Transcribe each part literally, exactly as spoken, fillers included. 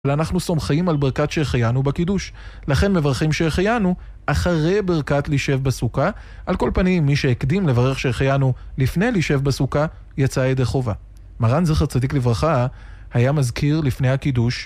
אנחנו סומכים על ברכת שהחיינו בקידוש. לכן מברכים שהחיינו אחרי ברכת לישב בסוכה. על כל פנים, מי שהקדים לברך שהחיינו לפני לישב בסוכה, יצא ידי חובה. מרן זכר צדיק לברכה היה מזכיר לפני הקידוש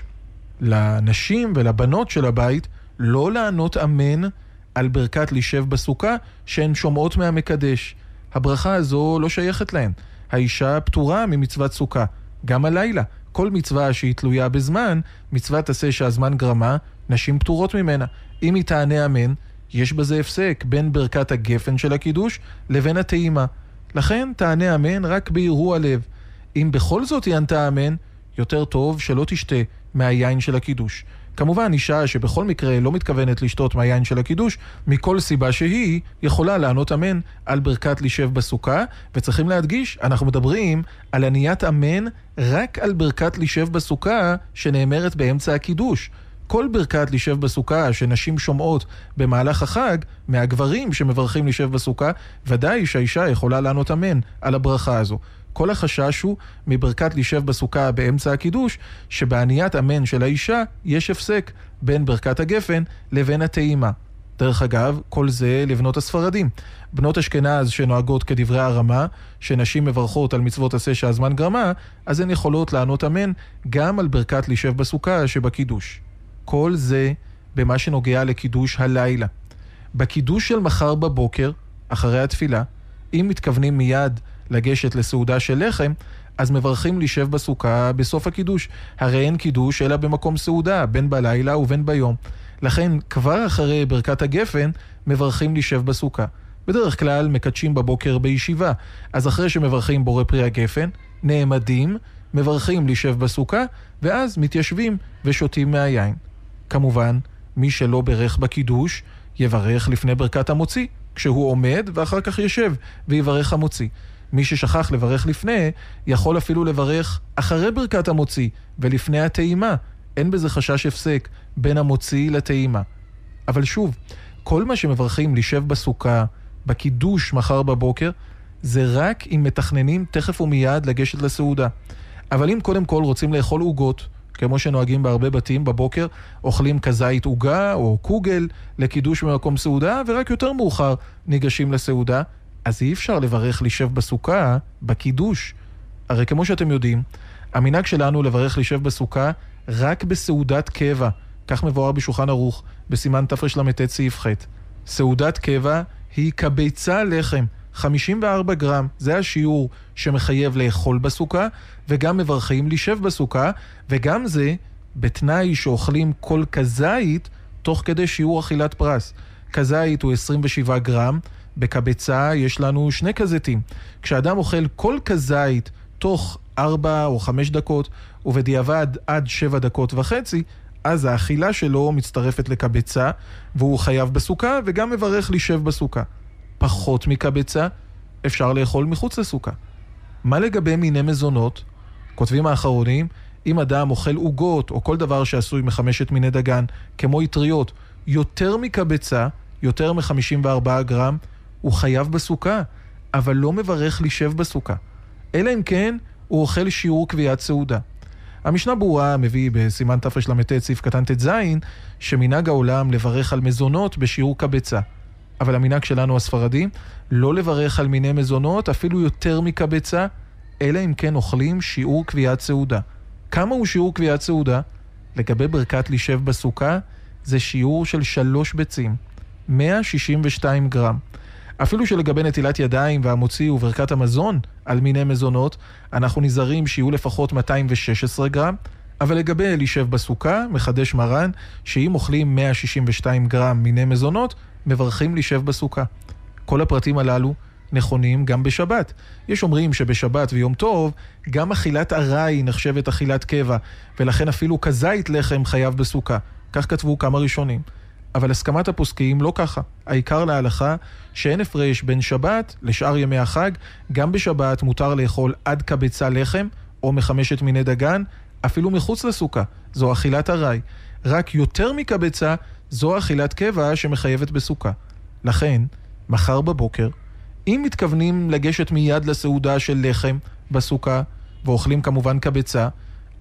לנשים ולבנות של הבית לא לענות אמן על ברכת לישב בסוכה שהן שומעות מהמקדש. הברכה הזו לא שייכת להן. האישה פטורה ממצוות סוכה. גם הלילה, כל מצווה שהיא תלויה בזמן, מצווה תעשה שהזמן גרמה, נשים פטורות ממנה. אם היא תענה אמן, יש בזה הפסק בין ברכת הגפן של הקידוש לבין הטעימה. לכן תענה אמן רק בהרהור הלב. אם בכל זאת היא ענתה אמן, יותר טוב שלא תשתה מהיין של הקידוש. כמובן, אישה שבכל מקרה לא מתכוונת לשתות מהיין של הקידוש, מכל סיבה שהיא יכולה לענות אמן על ברכת לישב בסוכה, וצריכים להדגיש, אנחנו מדברים על עניית אמן רק על ברכת לישב בסוכה שנאמרת באמצע הקידוש. כל ברכת לישב בסוכה שנשים שומעות במהלך החג מהגברים שמברכים לישב בסוכה, ודאי שהאישה יכולה לענות אמן על הברכה הזו. כל החשש הוא מברכת לישב בסוכה באמצע הקידוש, שבעניית אמן של האישה יש הפסק בין ברכת הגפן לבין הטעימה. דרך אגב, כל זה לבנות הספרדים. בנות אשכנז שנוהגות כדברי הרמה, שנשים מברכות על מצוות עשה שהזמן גרמה, אז הן יכולות לענות אמן גם על ברכת לישב בסוכה שבקידוש. כל זה במה שנוגע לקידוש הלילה. בקידוש של מחר בבוקר, אחרי התפילה, אם מתכוונים מיד לגשת לסעודה של לחם, אז מברכים לישב בסוכה בסוף הקידוש. הרי אין קידוש אלא במקום סעודה, בין בלילה ובין ביום. לכן כבר אחרי ברכת הגפן מברכים לישב בסוכה. בדרך כלל מקדשים בבוקר בישיבה, אז אחרי שמברכים בורא פרי הגפן, נעמדים, מברכים לישב בסוכה, ואז מתיישבים ושותים מהיין. כמובן, מי שלא ברך בקידוש, יברך לפני ברכת המוציא, כשהוא עומד ואחר כך ישב ויברך המוציא. מי ששכח לברך לפני, יכול אפילו לברך אחרי ברכת המוציא ולפני הטעימה. אין בזה חשש הפסק בין המוציא לטעימה. אבל שוב, כל מה שמברכים לישב בסוכה, בקידוש מחר בבוקר, זה רק אם מתכננים תכף ומיד לגשת לסעודה. אבל אם קודם כל רוצים לאכול עוגות, כמו שנוהגים בהרבה בתים בבוקר, אוכלים כזית עוגה או קוגל לקידוש במקום סעודה, ורק יותר מאוחר ניגשים לסעודה, אז אי אפשר לברך לישב בסוכה בקידוש. הרי כמו שאתם יודעים, המנהג שלנו לברך לישב בסוכה רק בסעודת קבע. כך מבואר בשולחן ערוך, בסימן תרל"ט סעיף ח'. סעודת קבע היא כביצה לחם, חמישים וארבעה גרם. זה השיעור שמחייב לאכול בסוכה, וגם מברכים לישב בסוכה, וגם זה בתנאי שאוכלים כל כזית תוך כדי שיעור אכילת פרס. כזית הוא עשרים ושבעה גרם, בקבצה יש לנו שני כזיתים. כשאדם אוכל כל כזית תוך ארבע או חמש דקות, ובדיעבד עד שבע דקות וחצי, אז האכילה שלו מצטרפת לקבצה, והוא חייב בסוכה וגם מברך לישב בסוכה. פחות מקבצה, אפשר לאכול מחוץ לסוכה. מה לגבי מיני מזונות? כותבים האחרונים, אם אדם אוכל עוגות או כל דבר שעשוי מחמשת מיני דגן, כמו יטריות, יותר מקבצה, יותר מ-חמישים וארבעה גרם, הוא חייב בסוכה, אבל לא מברך לישב בסוכה. אלא אם כן, הוא אוכל שיעור קביעת סעודה. המשנה ברורה מביא בסימן תרל"ט סעיף קטן ט"ז, שמנהג העולם לברך על מזונות בשיעור קבצה. אבל המנהג שלנו הספרדי, לא לברך על מיני מזונות אפילו יותר מקבצה, אלא אם כן אוכלים שיעור קביעת סעודה. כמה הוא שיעור קביעת סעודה? לגבי ברכת לישב בסוכה, זה שיעור של שלוש ביצים, מאה שישים ושתיים גרם. אפילו שלגבי נטילת ידיים והמוציא וברכת המזון על מיני מזונות, אנחנו נזהרים שיהיו לפחות מאתיים ושש עשרה גרם, אבל לגבי לישב בסוכה, מחדש מרן, שאם אוכלים מאה שישים ושתיים גרם מיני מזונות, מברכים לישב בסוכה. כל הפרטים הללו נכונים גם בשבת. יש אומרים שבשבת ויום טוב, גם אכילת ארעי נחשבת אכילת קבע, ולכן אפילו כזית לחם חייב בסוכה. כך כתבו כמה ראשונים. אבל הסכמת הפוסקים לא ככה. העיקר להלכה שאין הפרש בין שבת לשאר ימי החג, גם בשבת מותר לאכול עד קבצה לחם או מחמשת מיני דגן, אפילו מחוץ לסוכה. זו אכילת ארעי. רק יותר מקבצה זו אכילת קבע שמחייבת בסוכה. לכן, מחר בבוקר, אם מתכוונים לגשת מיד לסעודה של לחם בסוכה, ואוכלים כמובן קבצה,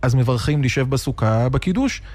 אז מברכים לשב בסוכה בקידוש.